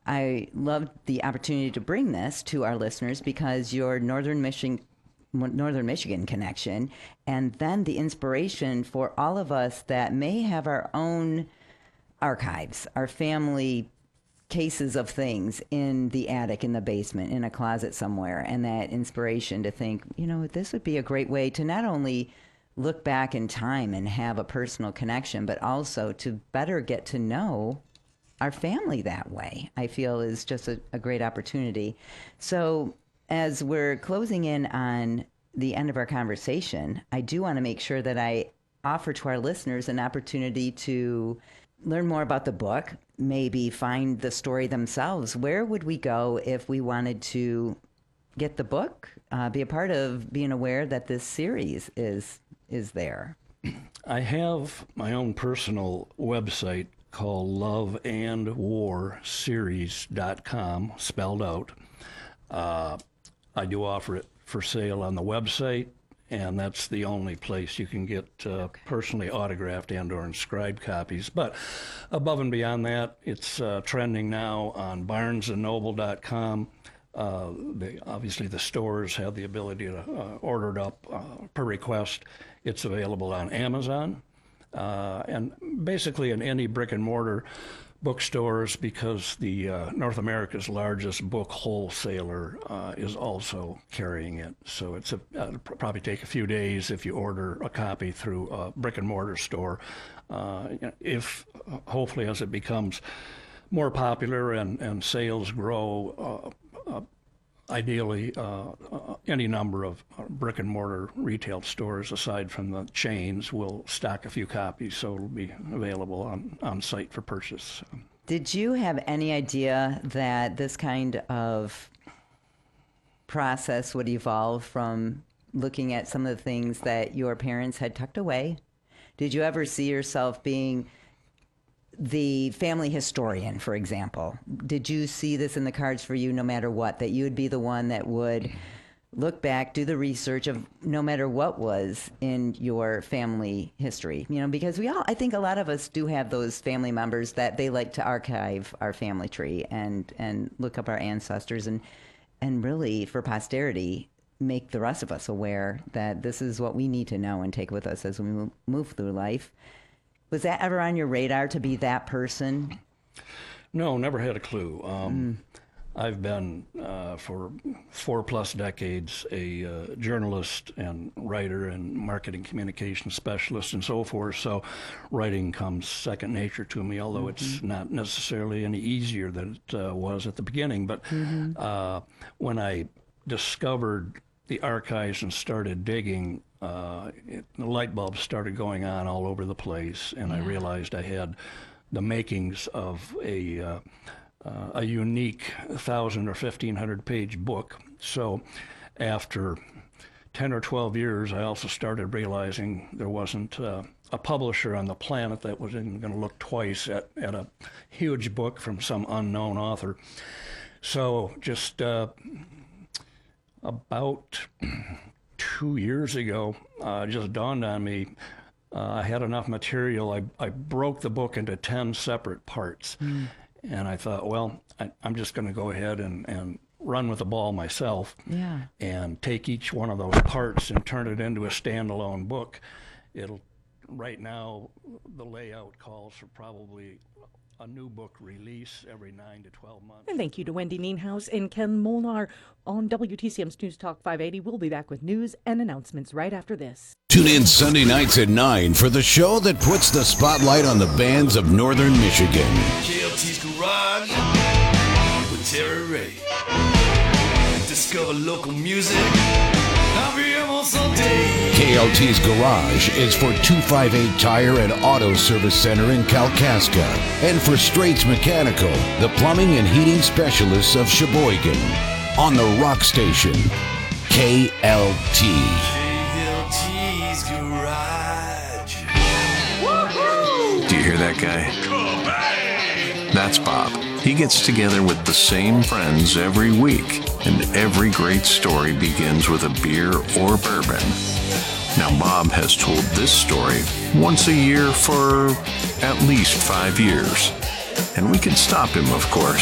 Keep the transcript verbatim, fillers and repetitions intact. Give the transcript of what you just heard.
I loved the opportunity to bring this to our listeners because your Northern Michigan Northern Michigan connection, and then the inspiration for all of us that may have our own archives, our family cases of things in the attic, in the basement, in a closet somewhere, and that inspiration to think, you know, this would be a great way to not only look back in time and have a personal connection, but also to better get to know our family that way, I feel is just a, a great opportunity. So as we're closing in on the end of our conversation, I do want to make sure that I offer to our listeners an opportunity to learn more about the book, maybe find the story themselves. Where would we go if we wanted to get the book, uh, be a part of being aware that this series is is there? I have my own personal website called love and war series dot com, spelled out. Uh, I do offer it for sale on the website, and that's the only place you can get uh, okay. personally autographed and or inscribed copies. But above and beyond that, it's uh, trending now on barnes and noble dot com. Uh, they, obviously, the stores have the ability to uh, order it up uh, per request. It's available on Amazon uh, and basically in any brick and mortar bookstores, because the uh, North America's largest book wholesaler uh, is also carrying it. So it's a, it'll probably take a few days if you order a copy through a brick and mortar store. Uh, if hopefully as it becomes more popular and, and sales grow, uh, uh, ideally uh, uh, any number of brick and mortar retail stores aside from the chains will stock a few copies, so it'll be available on, on site for purchase. Did you have any idea that this kind of process would evolve from looking at some of the things that your parents had tucked away? Did you ever see yourself being the family historian, for example? Did you see this in the cards for you no matter what, that you would be the one that would look back, do the research of no matter what was in your family history? You know, because we all, I think a lot of us do have those family members that they like to archive our family tree and, and look up our ancestors and, and really for posterity make the rest of us aware that this is what we need to know and take with us as we move through life. Was that ever on your radar to be that person? No, never had a clue. Um, mm. I've been, uh, for four plus decades, a uh, journalist and writer and marketing communication specialist and so forth, so writing comes second nature to me, although mm-hmm. it's not necessarily any easier than it uh, was at the beginning. But mm-hmm. uh, when I discovered the archives and started digging, uh, it, the light bulbs started going on all over the place, and yeah. I realized I had the makings of a uh, uh, a unique thousand or fifteen hundred page book. So, after ten or twelve years, I also started realizing there wasn't uh, a publisher on the planet that was even going to look twice at, at a huge book from some unknown author. So, just uh, about two years ago, uh, it just dawned on me, uh, I had enough material. I, I broke the book into ten separate parts. Mm. And I thought, well, I, I'm just going to go ahead and, and run with the ball myself yeah. and take each one of those parts and turn it into a standalone book. It'll, right now, the layout calls for probably a new book release every nine to twelve months. And thank you to Wendy Nienhuis and Ken Molnar on W T C M's News Talk five eighty. We'll be back with news and announcements right after this. Tune in Sunday nights at nine for the show that puts the spotlight on the bands of Northern Michigan. K L T's Garage with Terry Ray. Discover local music. K L T's Garage is for two fifty-eight Tire and Auto Service Center in Kalkaska, and for Straits Mechanical, the plumbing and heating specialists of Sheboygan. On the Rock Station, K L T. K L T's Garage. Woo-hoo! Do you hear that guy? That's Bob. He gets together with the same friends every week, and every great story begins with a beer or bourbon. Now, Bob has told this story once a year for at least five years. And we can stop him, of course.